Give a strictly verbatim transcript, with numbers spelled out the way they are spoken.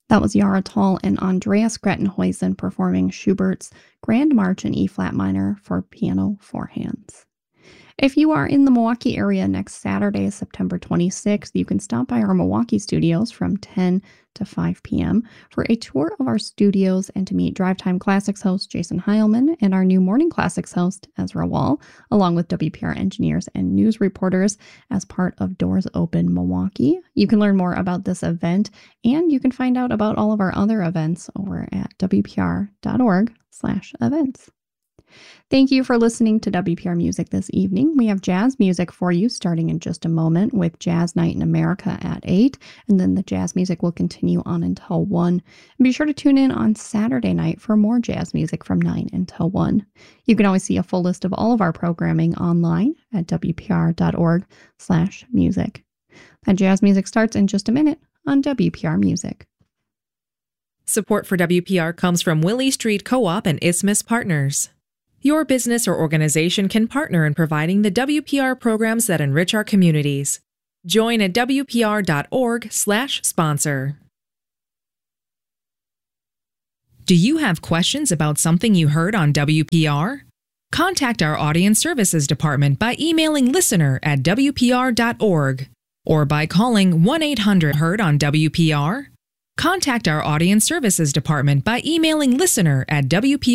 That was Yara Tall and Andreas Grettenhuisen performing Schubert's Grand March in E-flat minor for piano four hands. If you are in the Milwaukee area next Saturday, September twenty-sixth, you can stop by our Milwaukee studios from ten to five p.m. for a tour of our studios and to meet Drive Time Classics host Jason Heilman and our new Morning Classics host Ezra Wall, along with W P R engineers and news reporters as part of Doors Open Milwaukee. You can learn more about this event, and you can find out about all of our other events over at w p r dot org slash events. Thank you for listening to W P R Music this evening. We have jazz music for you starting in just a moment with Jazz Night in America at eight, and then the jazz music will continue on until one. And be sure to tune in on Saturday night for more jazz music from nine until one. You can always see a full list of all of our programming online at w p r dot org slash music. That jazz music starts in just a minute on W P R Music. Support for W P R comes from Willie Street Co-op and Isthmus Partners. Your business or organization can partner in providing the W P R programs that enrich our communities. Join at w p r dot org slash sponsor. Do you have questions about something you heard on W P R? Contact our Audience Services Department by emailing listener at w p r dot org or by calling one eight hundred heard on W P R. Contact our Audience Services Department by emailing listener at w p r